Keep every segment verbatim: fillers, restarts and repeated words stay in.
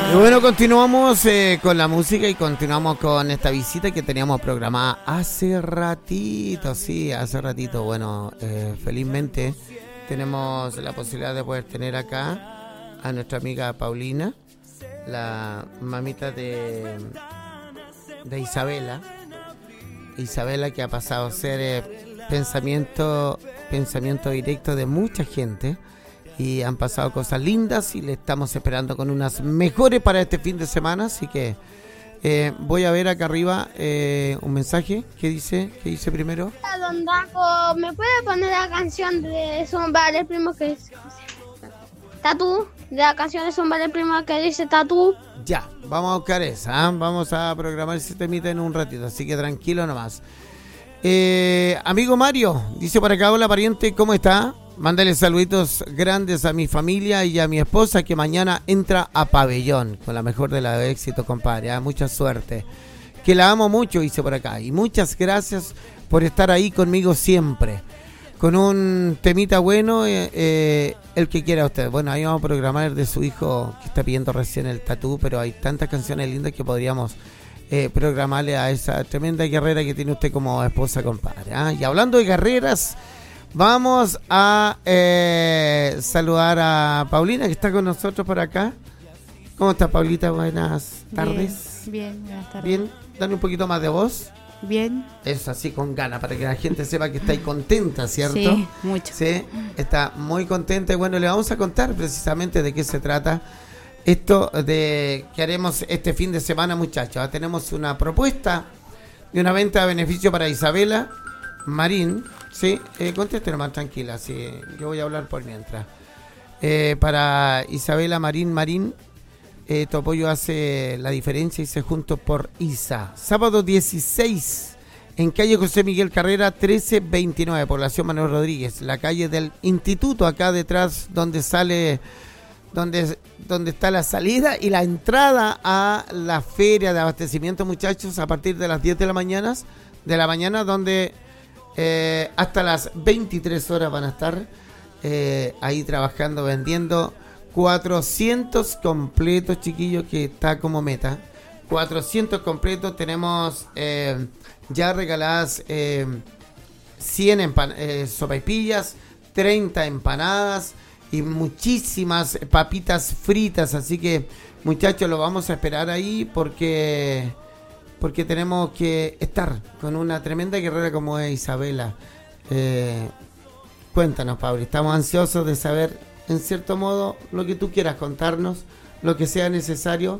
Y bueno, continuamos eh, con la música y continuamos con esta visita que teníamos programada hace ratito, sí, hace ratito. Bueno, eh, felizmente tenemos la posibilidad de poder tener acá a nuestra amiga Paulina, la mamita de, de Isabela. Isabela, que ha pasado a ser eh, pensamiento, pensamiento directo de mucha gente. Y han pasado cosas lindas y le estamos esperando con unas mejores para este fin de semana. Así que eh, voy a ver acá arriba eh, un mensaje que dice, que dice primero. Don Daco, ¿me puede poner la canción de Zumba del primo que dice Tatu? De la canción de Zumba del primo que dice Tatu. Ya, vamos a buscar esa, ¿eh? Vamos a programar ese temita en un ratito, así que tranquilo nomás. Eh, amigo Mario, dice por acá, hola pariente, ¿cómo está? Mándale saluditos grandes a mi familia y a mi esposa que mañana entra a Pabellón. Con la mejor de la éxito, compadre. ¿eh? Mucha suerte. Que la amo mucho, dice por acá. Y muchas gracias por estar ahí conmigo siempre. Con un temita bueno, eh, eh, el que quiera usted. Bueno, ahí vamos a programar de su hijo que está pidiendo recién el tatú, pero hay tantas canciones lindas que podríamos eh, programarle a esa tremenda guerrera que tiene usted como esposa, compadre. ¿eh? Y hablando de guerreras, vamos a eh, saludar a Paulina, que está con nosotros por acá. ¿Cómo está, Paulita? Buenas tardes. Bien, bien, buenas tardes. Bien, dale un poquito más de voz. Bien. Eso, así con ganas, para que la gente sepa que está ahí contenta, ¿cierto? Sí, mucho. Sí, está muy contenta. Y bueno, le vamos a contar precisamente de qué se trata esto de que haremos este fin de semana, muchachos. Tenemos una propuesta de una venta a beneficio para Isabela Marín. Sí, eh, contéstenos más tranquila, sí, yo voy a hablar por mientras. Eh, para Isabela Marín Marín, eh, tu apoyo hace la diferencia y se junto por Isa. Sábado dieciséis, en calle José Miguel Carrera, trece veintinueve, población Manuel Rodríguez, la calle del Instituto, acá detrás donde sale, donde, donde está la salida y la entrada a la feria de abastecimiento, muchachos, a partir de las diez de la mañana, de la mañana, donde Eh, hasta las veintitrés horas van a estar eh, ahí trabajando, vendiendo cuatrocientos completos, chiquillos, que está como meta. cuatrocientos completos. Tenemos eh, ya regaladas eh, cien empan- eh, sopaipillas, treinta empanadas y muchísimas papitas fritas. Así que, muchachos, lo vamos a esperar ahí porque... porque tenemos que estar con una tremenda guerrera como es Isabela. Eh, cuéntanos, Pablo, estamos ansiosos de saber, en cierto modo, lo que tú quieras contarnos, lo que sea necesario.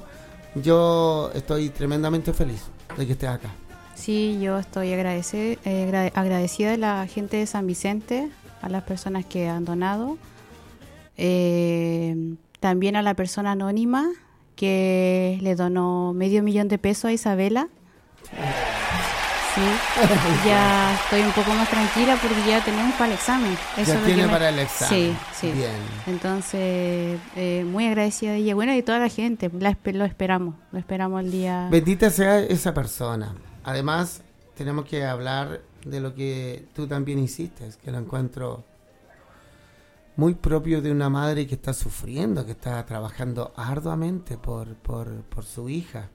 Yo estoy tremendamente feliz de que estés acá. Sí, yo estoy agradecida, eh, agradecida de la gente de San Vicente, a las personas que han donado, eh, también a la persona anónima que le donó medio millón de pesos a Isabela. Sí, ya estoy un poco más tranquila porque ya tenemos para el examen. Eso ya es tiene lo que para me... el examen. Sí, sí. Bien. Entonces, eh, muy agradecida de ella. Bueno, y toda la gente, la, lo esperamos, lo esperamos el día... Bendita sea esa persona. Además, tenemos que hablar de lo que tú también hiciste, que lo encuentro muy propio de una madre que está sufriendo, que está trabajando arduamente por, por, por su hija.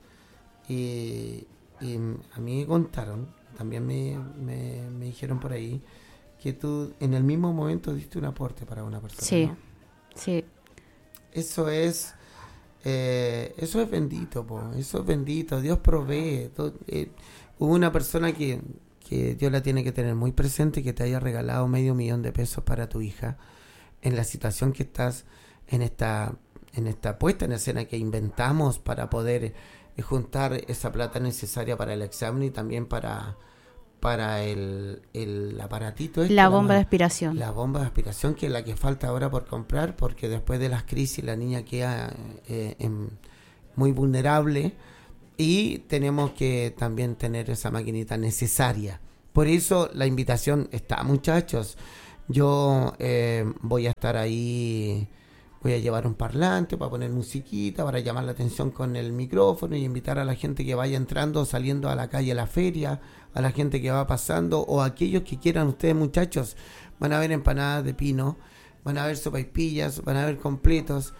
Y, y a mí me contaron, también me, me, me dijeron por ahí, que tú en el mismo momento diste un aporte para una persona. Sí, ¿no? sí. Eso es, eh, eso es bendito, po, eso es bendito, Dios provee. Todo, eh, hubo una persona que, que Dios la tiene que tener muy presente, que te haya regalado medio millón de pesos para tu hija, en la situación que estás, en esta en esta puesta en escena que inventamos para poder eh, juntar esa plata necesaria para el examen y también para para el, el aparatito este, la la bomba ma- de aspiración. la bomba de aspiración, que es la que falta ahora por comprar, porque después de las crisis la niña queda eh, en, muy vulnerable y tenemos que también tener esa maquinita necesaria. Por eso la invitación está, muchachos. Yo eh, voy a estar ahí, voy a llevar un parlante para poner musiquita, para llamar la atención con el micrófono y invitar a la gente que vaya entrando, saliendo a la calle, a la feria, a la gente que va pasando, o a aquellos que quieran ustedes, muchachos. Van a ver empanadas de pino, van a ver sopaipillas, van a ver completos,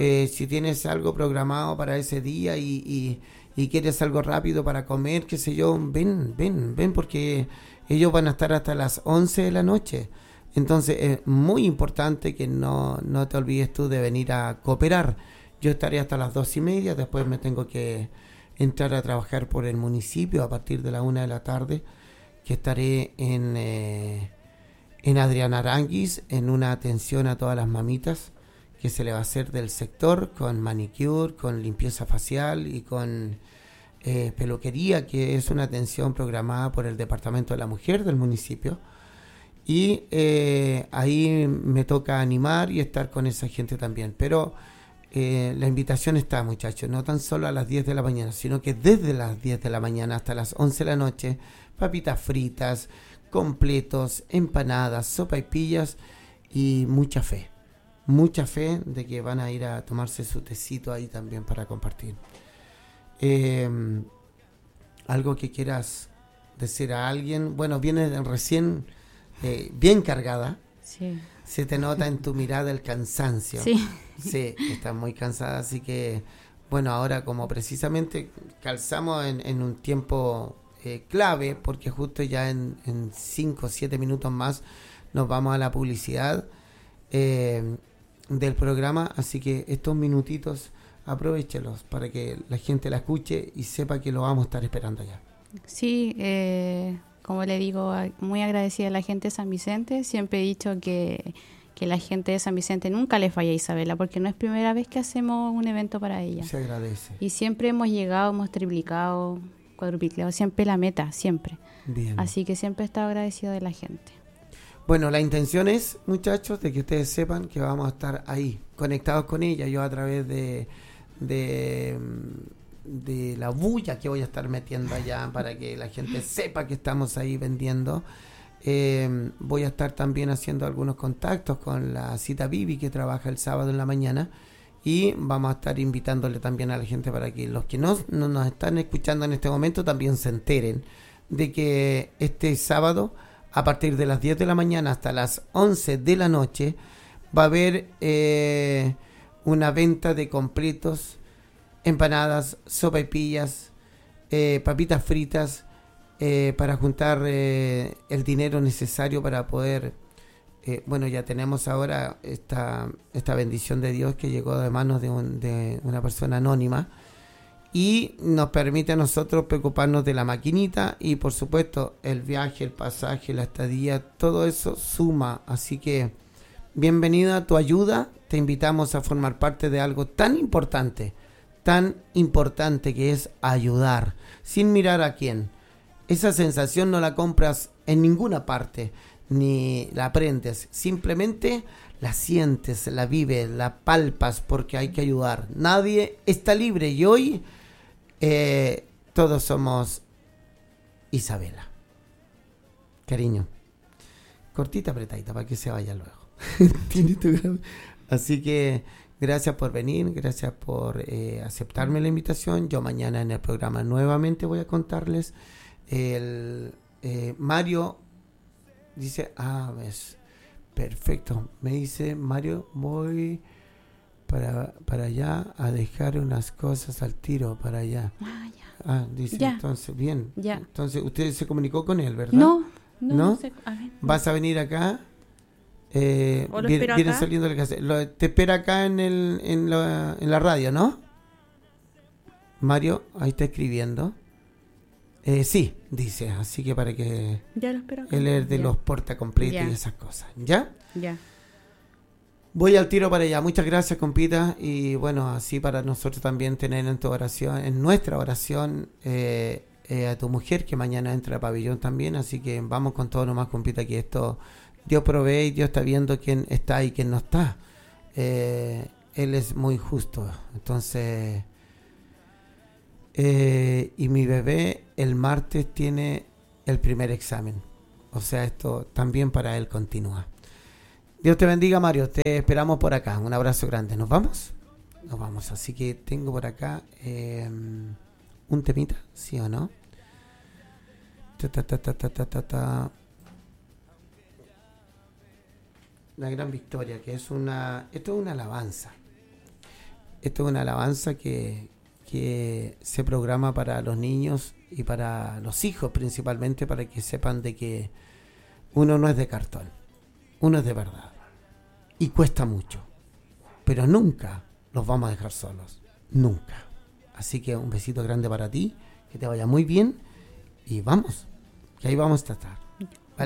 Eh, si tienes algo programado para ese día y, y, y quieres algo rápido para comer, qué sé yo, ven, ven, ven, porque ellos van a estar hasta las once de la noche. Entonces es muy importante que no, no te olvides tú de venir a cooperar. Yo estaré hasta las dos y media, después me tengo que entrar a trabajar por el municipio a partir de la una de la tarde, que estaré en, eh, en Adrián Aranguis, en una atención a todas las mamitas que se le va a hacer del sector, con manicure, con limpieza facial y con eh, peluquería, que es una atención programada por el Departamento de la Mujer del municipio. Y eh, ahí me toca animar y estar con esa gente también. Pero eh, la invitación está, muchachos, no tan solo a las diez de la mañana, sino que desde las diez de la mañana hasta las once de la noche, papitas fritas, completos, empanadas, sopaipillas y mucha fe. Mucha fe de que van a ir a tomarse su tecito ahí también para compartir. Eh, algo que quieras decir a alguien. Bueno, vienes recién eh, bien cargada. Sí. Se te nota en tu mirada el cansancio. Sí. Sí, estás muy cansada, así que bueno, ahora como precisamente calzamos en, en un tiempo eh, clave, porque justo ya en cinco o siete minutos más nos vamos a la publicidad eh, del programa, así que estos minutitos aprovéchelos para que la gente la escuche y sepa que lo vamos a estar esperando allá. Sí, eh, como le digo, muy agradecida a la gente de San Vicente. Siempre he dicho que, que la gente de San Vicente nunca le falla a Isabela, porque no es primera vez que hacemos un evento para ella. Se agradece. Y siempre hemos llegado, hemos triplicado, cuadruplicado, siempre la meta, siempre. Bien. Así que siempre he estado agradecida de la gente. Bueno, la intención es, muchachos, de que ustedes sepan que vamos a estar ahí, conectados con ella. Yo a través de, de, de la bulla que voy a estar metiendo allá para que la gente sepa que estamos ahí vendiendo. Eh, voy a estar también haciendo algunos contactos con la Cita Bibi, que trabaja el sábado en la mañana. Y vamos a estar invitándole también a la gente para que los que no, no nos están escuchando en este momento también se enteren de que este sábado, a partir de las diez de la mañana hasta las once de la noche, va a haber eh, una venta de completos, empanadas, sopaipillas, eh, papitas fritas, eh, para juntar eh, el dinero necesario para poder, eh, bueno, ya tenemos ahora esta, esta bendición de Dios que llegó de manos de, un, de una persona anónima, y nos permite a nosotros preocuparnos de la maquinita y por supuesto el viaje, el pasaje, la estadía, todo eso suma. Así que bienvenida a tu ayuda, te invitamos a formar parte de algo tan importante, tan importante que es ayudar, sin mirar a quién. Esa sensación no la compras en ninguna parte, ni la aprendes, simplemente la sientes, la vives, la palpas, porque hay que ayudar. Nadie está libre y hoy Eh, todos somos Isabela. Cariño, cortita, apretadita para que se vaya luego. Así que gracias por venir, gracias por eh, aceptarme la invitación. Yo mañana en el programa nuevamente voy a contarles. El eh, Mario dice, ah, ves, perfecto. Me dice Mario, voy Para, para allá a dejar unas cosas al tiro, para allá. Ah, ya. Ah, dice, Ya. entonces, bien. Ya. Entonces, usted se comunicó con él, ¿verdad? No, no, ¿No? no sé. A ver, no. ¿Vas a venir acá? Eh, ¿O lo viene, espero viene acá? saliendo de la casa. Lo- te espera acá en, el, en, la, en la radio, ¿no? Mario, ahí está escribiendo. Eh, sí, dice, así que para que Ya lo espero acá. él es de Ya. los portacompletos Ya. y esas cosas, ¿ya? Ya. Voy al tiro para allá. Muchas gracias, compita. Y bueno, así para nosotros también tener en tu oración, en nuestra oración, eh, eh, a tu mujer, que mañana entra a pabellón también. Así que vamos con todo nomás, compita, que esto Dios provee y Dios está viendo quién está y quién no está. Eh, él es muy justo. Entonces, eh, y mi bebé el martes tiene el primer examen. O sea, esto también para él continúa. Dios te bendiga, Mario. Te esperamos por acá. Un abrazo grande. ¿Nos vamos? Nos vamos. Así que tengo por acá eh, un temita, ¿sí o no? Ta, ta, ta, ta, ta, ta, ta, ta. La gran victoria, que es una... Esto es una alabanza. esto es una alabanza que, que se programa para los niños y para los hijos principalmente, para que sepan de que uno no es de cartón, uno es de verdad. Y cuesta mucho, pero nunca los vamos a dejar solos, nunca. Así que un besito grande para ti, que te vaya muy bien y vamos, que ahí vamos a estar.